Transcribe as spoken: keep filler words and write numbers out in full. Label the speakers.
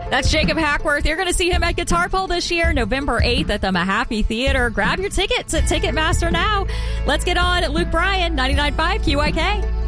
Speaker 1: That's Jacob Hackworth. You're going to see him at Guitar Pole this year, November eighth at the Mahaffey Theater. Grab your tickets at Ticketmaster now. Let's get on at Luke Bryan, ninety-nine point five Q I K.